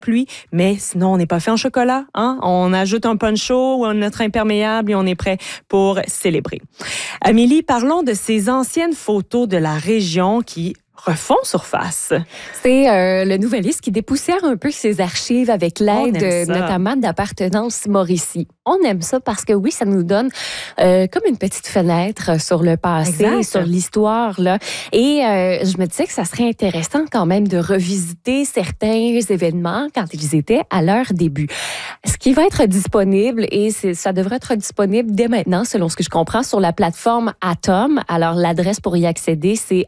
pluie, mais sinon, on n'est pas fait en chocolat. Hein? On ajoute un poncho ou notre imperméable et on est prêt pour célébrer. Amélie, parlons de ces anciennes photos de la région qui refont surface. C'est le Nouvelliste qui dépoussière un peu ses archives avec l'aide notamment d'Appartenance Mauricie. On aime ça parce que oui, ça nous donne comme une petite fenêtre sur le passé, exact, sur l'histoire, là. Et je me disais que ça serait intéressant quand même de revisiter certains événements quand ils étaient à leur début. Ce qui va être disponible, et ça devrait être disponible dès maintenant, selon ce que je comprends, sur la plateforme Atom. Alors, l'adresse pour y accéder, c'est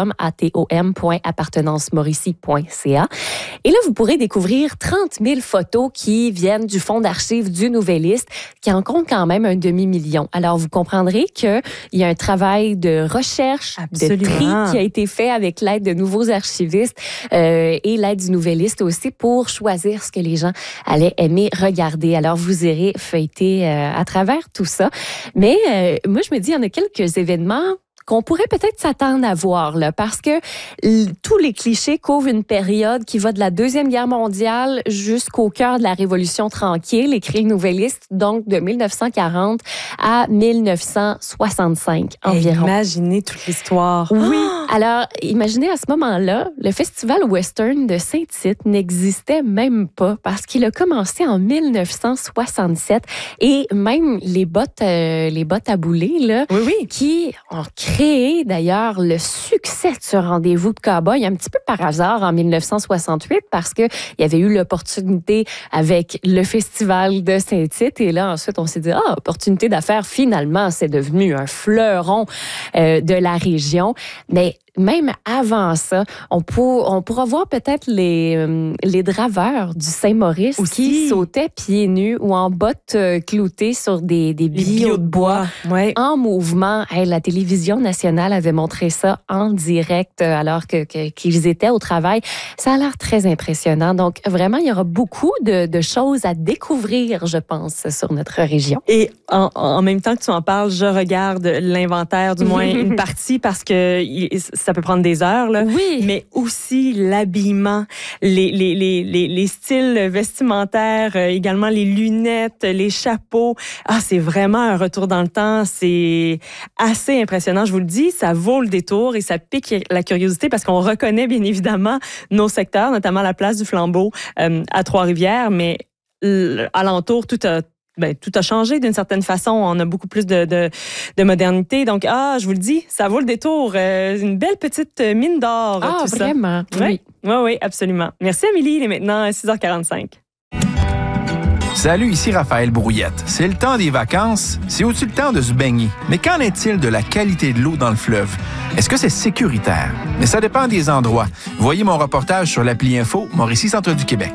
atom.appartenancemauricie.ca. Et là, vous pourrez découvrir 30 000 photos qui viennent du fonds d'archives du Nouvelliste, qui en compte quand même 500 000. Alors, vous comprendrez qu'il y a un travail de recherche, absolument, de tri qui a été fait avec l'aide de nouveaux archivistes et l'aide du Nouvelliste aussi pour choisir ce que les gens allaient aimer regarder. Alors, vous irez feuilleter à travers tout ça. Mais moi, je me dis, il y en a quelques événements qu'on pourrait peut-être s'attendre à voir, là, parce que tous les clichés couvrent une période qui va de la Deuxième Guerre mondiale jusqu'au cœur de la Révolution tranquille, écrit le Nouvelliste, donc de 1940 à 1965 environ. Imaginez toute l'histoire. Oui. Alors, imaginez à ce moment-là, le Festival Western de Saint-Tite n'existait même pas parce qu'il a commencé en 1967 et même les bottes à boulet, là, qui ont créé d'ailleurs le succès de ce rendez-vous de cow-boy un petit peu par hasard en 1968 parce qu'il y avait eu l'opportunité avec le Festival de Saint-Tite et là ensuite on s'est dit opportunité d'affaires, finalement c'est devenu un fleuron de la région. Mais même avant ça, on pourra voir peut-être les draveurs du Saint-Maurice qui sautaient pieds nus ou en bottes cloutées sur des billots de bois en mouvement. Hey, la télévision nationale avait montré ça en direct alors qu'ils étaient au travail. Ça a l'air très impressionnant. Donc, vraiment, il y aura beaucoup de choses à découvrir, je pense, sur notre région. Et en même temps que tu en parles, je regarde l'inventaire, du moins une partie, parce que ça peut prendre des heures, là. Oui. Mais aussi l'habillement, les styles vestimentaires, également les lunettes, les chapeaux. C'est vraiment un retour dans le temps. C'est assez impressionnant. Je vous le dis, ça vaut le détour et ça pique la curiosité parce qu'on reconnaît bien évidemment nos secteurs, notamment la place du Flambeau à Trois-Rivières, mais alentour, tout a changé d'une certaine façon. On a beaucoup plus de modernité. Donc, je vous le dis, ça vaut le détour. Une belle petite mine d'or, tout ça. Vraiment? Oui, absolument. Merci, Amélie. Il est maintenant 6h45. Salut, ici Raphaël Brouillette. C'est le temps des vacances. C'est aussi le temps de se baigner. Mais qu'en est-il de la qualité de l'eau dans le fleuve? Est-ce que c'est sécuritaire? Mais ça dépend des endroits. Voyez mon reportage sur l'appli Info, Mauricie, Centre du Québec.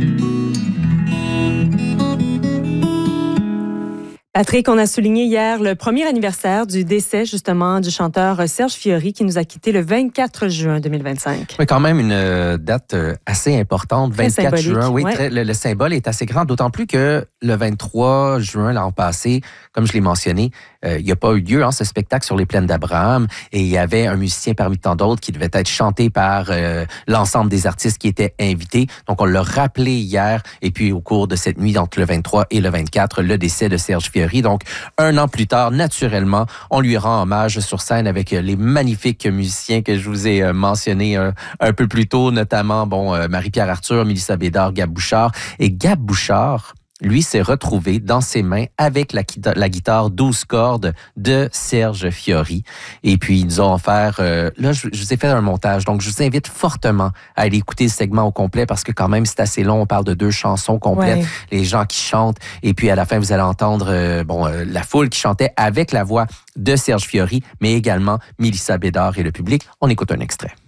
Patrick, on a souligné hier le premier anniversaire du décès, justement, du chanteur Serge Fiori qui nous a quittés le 24 juin 2025. Oui, quand même une date assez importante, 24 juin. Oui, le symbole est assez grand, d'autant plus que le 23 juin l'an passé, comme je l'ai mentionné, il n'y a pas eu lieu, ce spectacle sur les plaines d'Abraham, et il y avait un musicien parmi tant d'autres qui devait être chanté par l'ensemble des artistes qui étaient invités. Donc, on l'a rappelé hier, et puis au cours de cette nuit, entre le 23 et le 24, le décès de Serge Fiori. Donc, un an plus tard, naturellement, on lui rend hommage sur scène avec les magnifiques musiciens que je vous ai mentionnés un peu plus tôt, notamment Marie-Pierre Arthur, Mélissa Bédard, Gab Bouchard. Et Gab Bouchard, lui, s'est retrouvé dans ses mains avec la guitare 12 cordes de Serge Fiori. Et puis, ils nous ont offert... là, je vous ai fait un montage, donc je vous invite fortement à aller écouter le segment au complet parce que quand même, c'est assez long. On parle de 2 chansons complètes, les gens qui chantent. Et puis, à la fin, vous allez entendre la foule qui chantait avec la voix de Serge Fiori, mais également Mélissa Bédard et le public. On écoute un extrait.